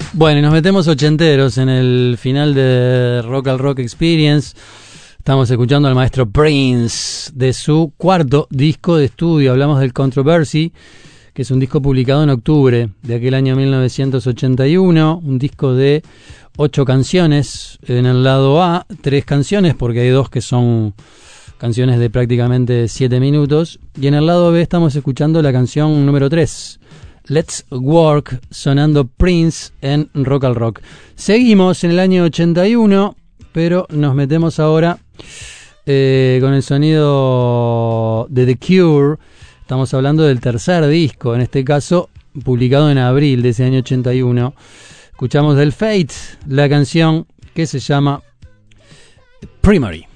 Bueno, y nos metemos ochenteros en el final de Rock al Rock Experience. Estamos escuchando al maestro Prince de su cuarto disco de estudio. Hablamos del Controversy, que es un disco publicado en octubre de aquel año 1981. Un disco de 8 canciones en el lado A, 3 canciones porque hay 2 que son canciones de prácticamente 7 minutos. Y en el lado B estamos escuchando la canción número 3, Let's Work, sonando Prince en Rock al Rock. Seguimos en el año 81, pero nos metemos ahora con el sonido de The Cure. Estamos hablando del tercer disco, en este caso publicado en abril de ese año 81. Escuchamos del Fate la canción que se llama Primary.